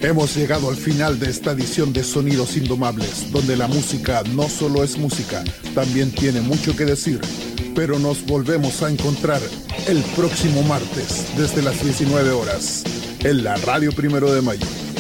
Hemos llegado al final de esta edición de Sonidos Indomables, donde la música no solo es música, también tiene mucho que decir. Pero nos volvemos a encontrar el próximo martes, desde las 19 horas, en la Radio Primero de Mayo.